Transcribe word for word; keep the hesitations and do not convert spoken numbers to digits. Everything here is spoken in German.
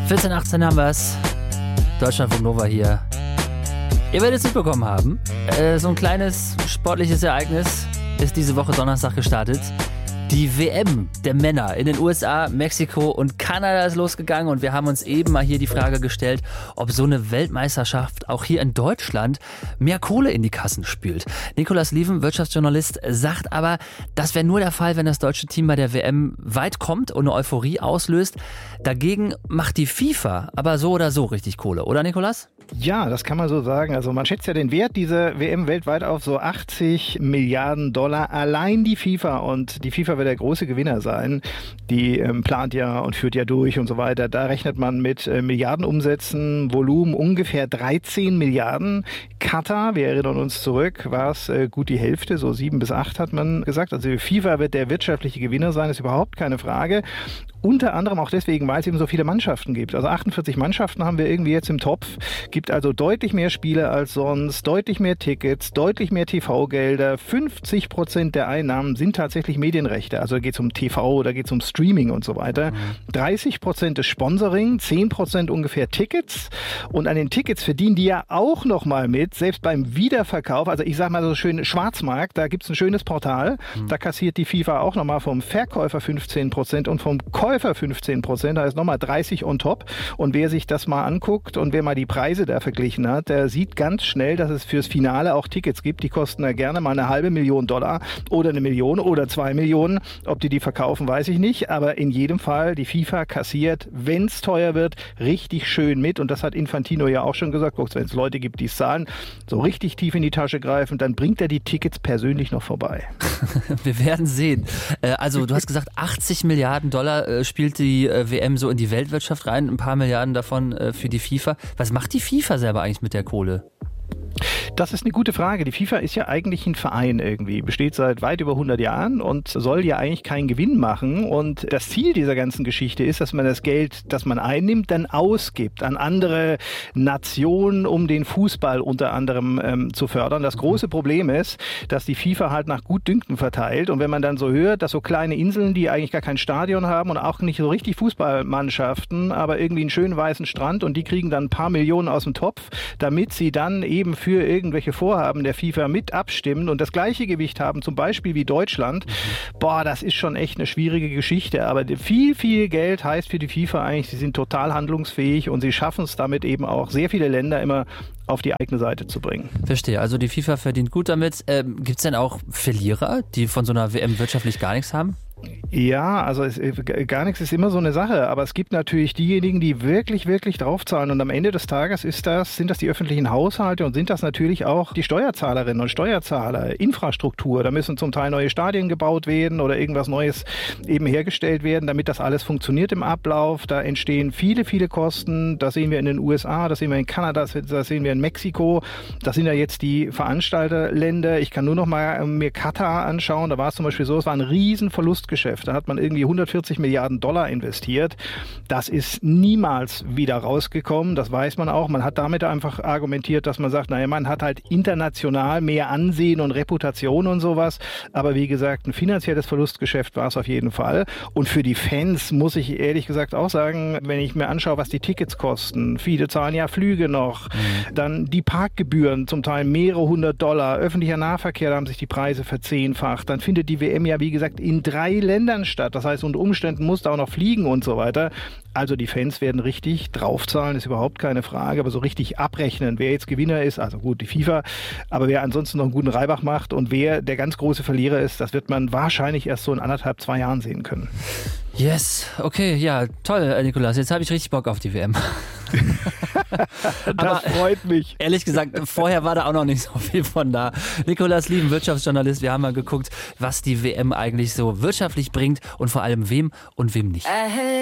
vierzehn achtzehn haben wir es. Deutschlandfunk Nova hier. Ihr werdet es mitbekommen haben. Äh, so ein kleines sportliches Ereignis ist diese Woche Donnerstag gestartet. Die W M der Männer in den U S A, Mexiko und Kanada ist losgegangen und wir haben uns eben mal hier die Frage gestellt, ob so eine Weltmeisterschaft auch hier in Deutschland mehr Kohle in die Kassen spült. Nikolaus Lieven, Wirtschaftsjournalist, sagt aber, das wäre nur der Fall, wenn das deutsche Team bei der W M weit kommt und eine Euphorie auslöst. Dagegen macht die FIFA aber so oder so richtig Kohle, oder Nikolaus? Ja, das kann man so sagen. Also man schätzt ja den Wert dieser W M weltweit auf so achtzig Milliarden Dollar. Allein die FIFA, und die FIFA wird der große Gewinner sein. Die ähm, plant ja und führt ja durch und so weiter. Da rechnet man mit äh, Milliardenumsätzen, Volumen ungefähr dreizehn Milliarden. Katar, wir erinnern uns zurück, war es äh, gut die Hälfte, so sieben bis acht hat man gesagt. Also die FIFA wird der wirtschaftliche Gewinner sein, ist überhaupt keine Frage. Unter anderem auch deswegen, weil es eben so viele Mannschaften gibt. Also achtundvierzig Mannschaften haben wir irgendwie jetzt im Topf. Gibt also deutlich mehr Spiele als sonst, deutlich mehr Tickets, deutlich mehr T V-Gelder. fünfzig Prozent der Einnahmen sind tatsächlich Medienrechte. Also da geht es um T V, da geht es um Streaming und so weiter. Mhm. dreißig Prozent ist Sponsoring, zehn Prozent ungefähr Tickets. Und an den Tickets verdienen die ja auch nochmal mit, selbst beim Wiederverkauf. Also ich sag mal so schön Schwarzmarkt, da gibt es ein schönes Portal. Mhm. Da kassiert die FIFA auch nochmal vom Verkäufer fünfzehn Prozent und vom Käufer fünfzehn Prozent, da ist nochmal dreißig on top. Und wer sich das mal anguckt und wer mal die Preise da verglichen hat, der sieht ganz schnell, dass es fürs Finale auch Tickets gibt. Die kosten ja gerne mal eine halbe Million Dollar oder eine Million oder zwei Millionen. Ob die die verkaufen, weiß ich nicht. Aber in jedem Fall, die FIFA kassiert, wenn es teuer wird, richtig schön mit. Und das hat Infantino ja auch schon gesagt. Wenn es Leute gibt, die es zahlen, so richtig tief in die Tasche greifen, dann bringt er die Tickets persönlich noch vorbei. Wir werden sehen. Also du hast gesagt, achtzig Milliarden Dollar spielt die W M so in die Weltwirtschaft rein, ein paar Milliarden davon für die FIFA. Was macht die FIFA selber eigentlich mit der Kohle? Das ist eine gute Frage. Die FIFA ist ja eigentlich ein Verein irgendwie, besteht seit weit über hundert Jahren und soll ja eigentlich keinen Gewinn machen. Und das Ziel dieser ganzen Geschichte ist, dass man das Geld, das man einnimmt, dann ausgibt an andere Nationen, um den Fußball unter anderem ähm, zu fördern. Das große Problem ist, dass die FIFA halt nach Gutdünken verteilt. Und wenn man dann so hört, dass so kleine Inseln, die eigentlich gar kein Stadion haben und auch nicht so richtig Fußballmannschaften, aber irgendwie einen schönen weißen Strand und die kriegen dann ein paar Millionen aus dem Topf, damit sie dann eben für irgendwelche Vorhaben der FIFA mit abstimmen und das gleiche Gewicht haben, zum Beispiel wie Deutschland. Mhm. Boah, das ist schon echt eine schwierige Geschichte. Aber viel, viel Geld heißt für die FIFA eigentlich, sie sind total handlungsfähig und sie schaffen es damit eben auch, sehr viele Länder immer auf die eigene Seite zu bringen. Verstehe, also die FIFA verdient gut damit. Ähm, gibt es denn auch Verlierer, die von so einer W M wirtschaftlich gar nichts haben? Ja, also es, gar nichts ist immer so eine Sache, aber es gibt natürlich diejenigen, die wirklich, wirklich draufzahlen und am Ende des Tages ist das, sind das die öffentlichen Haushalte und sind das natürlich auch die Steuerzahlerinnen und Steuerzahler, Infrastruktur, da müssen zum Teil neue Stadien gebaut werden oder irgendwas Neues eben hergestellt werden, damit das alles funktioniert im Ablauf, da entstehen viele, viele Kosten, das sehen wir in den U S A, das sehen wir in Kanada, das sehen wir in Mexiko, das sind ja jetzt die Veranstalterländer, ich kann nur noch mal mir Katar anschauen, da war es zum Beispiel so, es war ein riesen Verlustgeschäft. Da hat man irgendwie hundertvierzig Milliarden Dollar investiert. Das ist niemals wieder rausgekommen. Das weiß man auch. Man hat damit einfach argumentiert, dass man sagt, naja, man hat halt international mehr Ansehen und Reputation und sowas. Aber wie gesagt, ein finanzielles Verlustgeschäft war es auf jeden Fall. Und für die Fans muss ich ehrlich gesagt auch sagen, wenn ich mir anschaue, was die Tickets kosten. Viele zahlen ja Flüge noch. Mhm. Dann die Parkgebühren, zum Teil mehrere hundert Dollar. Öffentlicher Nahverkehr, da haben sich die Preise verzehnfacht. Dann findet die W M ja, wie gesagt, in drei Ländern statt. Das heißt, unter Umständen musst du auch noch fliegen und so weiter. Also die Fans werden richtig draufzahlen, ist überhaupt keine Frage, aber so richtig abrechnen, wer jetzt Gewinner ist, also gut, die FIFA, aber wer ansonsten noch einen guten Reibach macht und wer der ganz große Verlierer ist, das wird man wahrscheinlich erst so in anderthalb, zwei Jahren sehen können. Yes, okay, ja, toll, Nikolaus, jetzt habe ich richtig Bock auf die W M. Das aber, freut mich. Ehrlich gesagt, vorher war da auch noch nicht so viel von da. Nikolaus Lieven, Wirtschaftsjournalist, wir haben mal geguckt, was die W M eigentlich so wirtschaftlich bringt und vor allem wem und wem nicht.